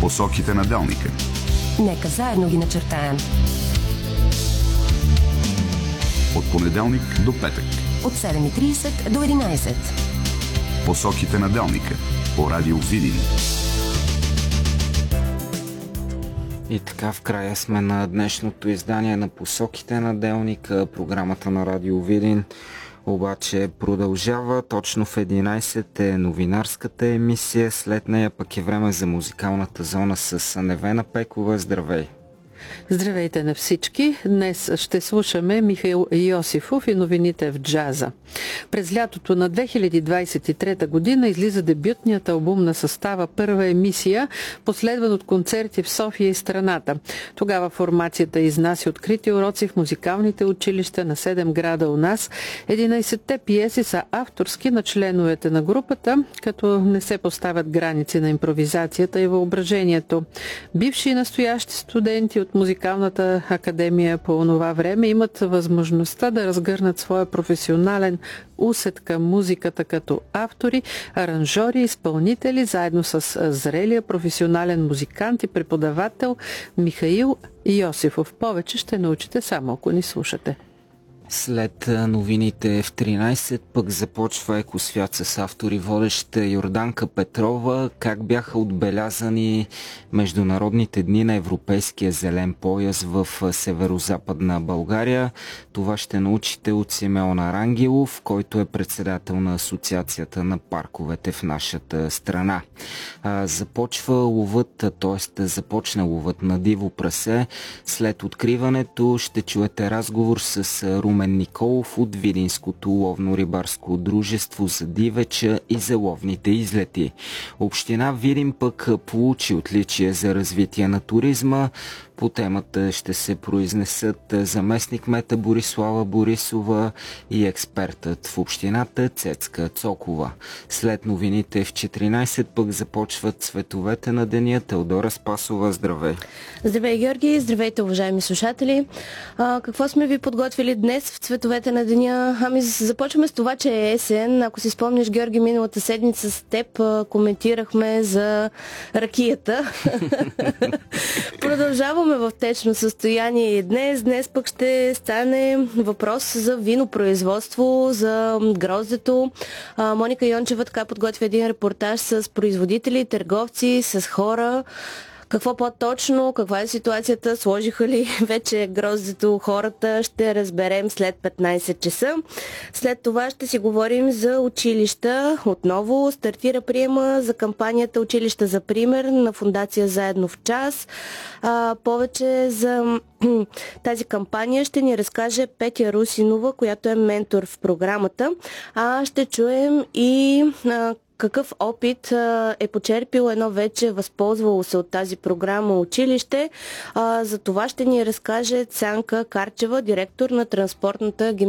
Посоките на делника. Нека заедно ги начертаем. От понеделник до петък. От 7:30 до 11. Посоките на делника. По радио Видин. И така в края сме на днешното издание на Посоките на делника. Програмата на радио Видин обаче продължава. Точно в 11 е новинарската емисия. След нея пък е време за музикалната зона с Невена Пекова. Здравей! Здравейте на всички! Днес ще слушаме Михаил Йосифов и новините в джаза. През лятото на 2023 година излиза дебютният албум на състава Първа емисия, последван от концерти в София и страната. Тогава формацията изнася открити уроци в музикалните училища на 7 града у нас. 11-те пиеси са авторски на членовете на групата, като не се поставят граници на импровизацията и въображението. Бивши и настоящи студенти от Музикалната академия по онова време имат възможността да разгърнат своя професионален усет към музиката като автори, аранжори, изпълнители, заедно с зрелия професионален музикант и преподавател Михаил Йосифов. Повече ще научите само ако ни слушате. След новините в 13 пък започва Екосвят с автори водеща Йорданка Петрова. Как бяха отбелязани Международните дни на Европейския зелен пояс в северо-западна България? Това ще научите от Симеон Арангелов, който е председател на Асоциацията на парковете в нашата страна. Започва ловът, т.е. започна ловът на диво прасе. След откриването ще чуете разговор с Румен Николов от Видинското ловно-рибарско дружество за дивеча и за ловните излети. Община Видин пък получи отличие за развитие на туризма. По темата ще се произнесат заместник-кмета Борислава Борисова и експертът в общината Цецка Цокова. След новините в 14 пък започват цветовете на деня. Теодора Спасова, здравей! Здравей, Георги! Здравейте, уважаеми слушатели! Какво сме ви подготвили днес в цветовете на деня? Започваме с това, че е есен. Ако си спомниш, Георги, миналата седмица с теб коментирахме за ракията. Продължаваме в течно състояние и днес. Днес пък ще стане въпрос за винопроизводство, за гроздето. Моника Йончева така подготвя един репортаж с производители, търговци, с хора. Какво по-точно, каква е ситуацията, сложиха ли вече гроздето хората, ще разберем след 15 часа. След това ще си говорим за училища. Отново стартира приема за кампанията Училища за пример на фондация Заедно в час. Повече за тази кампания ще ни разкаже Петя Русинова, която е ментор в програмата. Ще чуем и какъв опит е почерпил едно вече възползвало се от тази програма училище. За това ще ни разкаже Цянка Карчева, директор на транспортната гимназия